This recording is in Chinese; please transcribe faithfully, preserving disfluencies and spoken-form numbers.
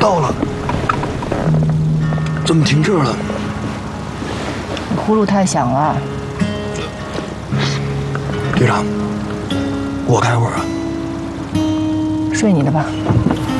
到了，怎么停这儿了？ 你呼噜太响了。 队长，我开会儿啊。 睡你的吧。